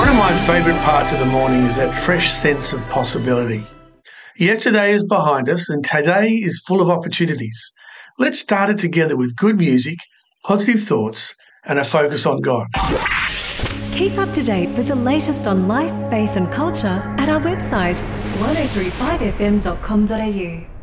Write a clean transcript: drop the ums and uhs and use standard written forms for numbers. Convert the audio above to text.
One of my favourite parts of the morning is that fresh sense of possibility. Yesterday is behind us and today is full of opportunities. Let's start it together with good music, positive thoughts and a focus on God. Keep up to date with the latest on life, faith and culture at our website 1035fm.com.au.